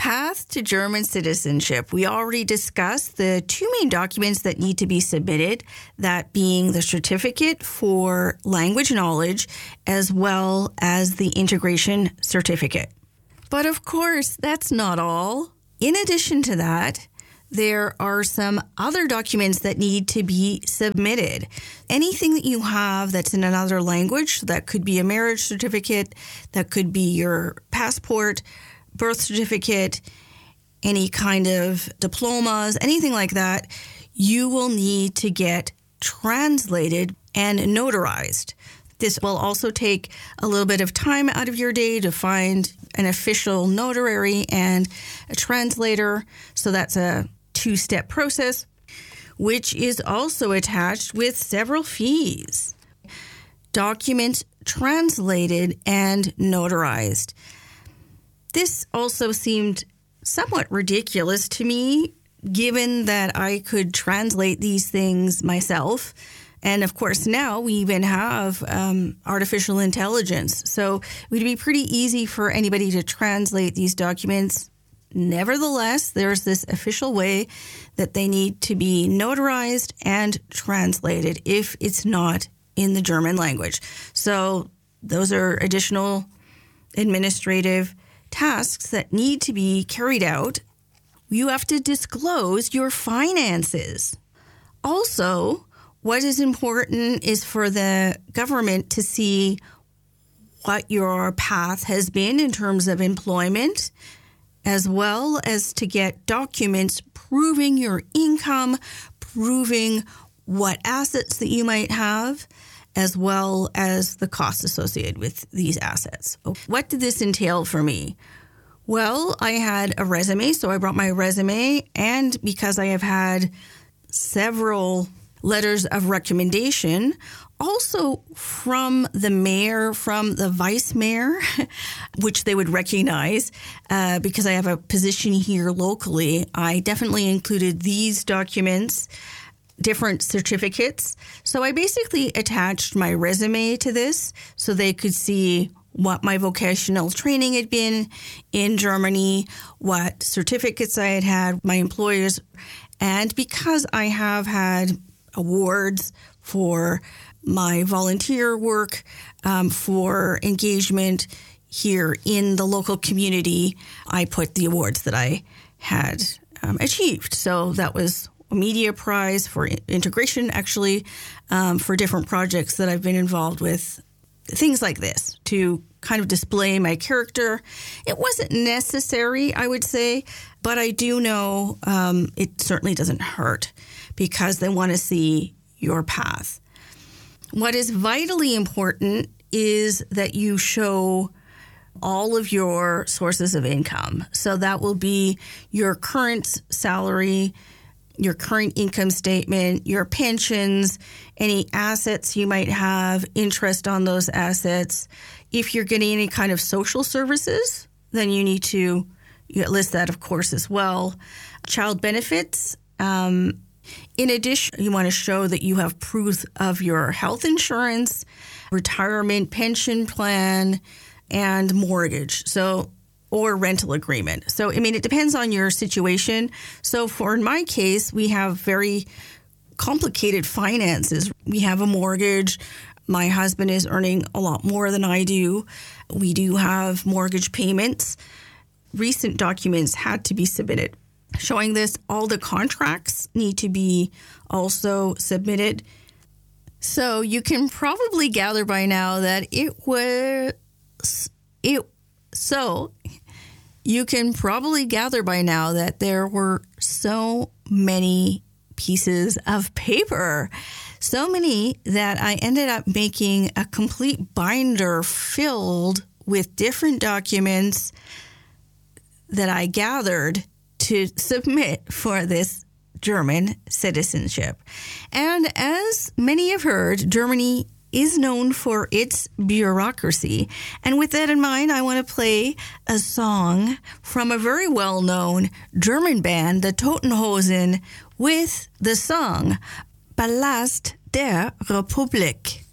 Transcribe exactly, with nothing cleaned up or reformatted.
path to German citizenship. We already discussed the two main documents that need to be submitted, that being the certificate for language knowledge as well as the integration certificate. But of course, that's not all. In addition to that, there are some other documents that need to be submitted. Anything that you have that's in another language, that could be a marriage certificate, that could be your passport, birth certificate, any kind of diplomas, anything like that, you will need to get translated and notarized. This will also take a little bit of time out of your day to find an official notary and a translator. So that's a two-step process, which is also attached with several fees. Documents translated and notarized. This also seemed somewhat ridiculous to me, given that I could translate these things myself. And of course, now we even have um, artificial intelligence. So it would be pretty easy for anybody to translate these documents. Nevertheless, there's this official way that they need to be notarized and translated if it's not in the German language. So those are additional administrative tasks that need to be carried out. You have to disclose your finances. Also, what is important is for the government to see what your path has been in terms of employment, as well as to get documents proving your income, proving what assets that you might have, as well as the costs associated with these assets. What did this entail for me? Well, I had a resume, so I brought my resume, and because I have had several letters of recommendation, also from the mayor, from the vice mayor, which they would recognize uh, because I have a position here locally. I definitely included these documents, different certificates. So I basically attached my resume to this so they could see what my vocational training had been in Germany, what certificates I had had, my employers. And because I have had awards for my volunteer work, um, for engagement here in the local community, I put the awards that I had um, achieved. So that was a media prize for integration, actually, um, for different projects that I've been involved with, things like this, to kind of display my character. It wasn't necessary, I would say, but I do know um, it certainly doesn't hurt because they want to see your path. What is vitally important is that you show all of your sources of income. So that will be your current salary, your current income statement, your pensions, any assets you might have, interest on those assets. If you're getting any kind of social services, then you need to list that, of course, as well. Child benefits. Um, in addition, you want to show that you have proof of your health insurance, retirement pension plan, and mortgage. So, or rental agreement. So, I mean, it depends on your situation. So for in my case, we have very complicated finances. We have a mortgage. My husband is earning a lot more than I do. We do have mortgage payments. Recent documents had to be submitted showing this. All the contracts need to be also submitted. So you can probably gather by now that it was it. So you can probably gather by now that there were so many pieces of paper, so many that I ended up making a complete binder filled with different documents that I gathered to submit for this German citizenship. And as many have heard, Germany is known for its bureaucracy. And with that in mind, I want to play a song from a very well-known German band, the Toten Hosen, with the song Palast der Republik.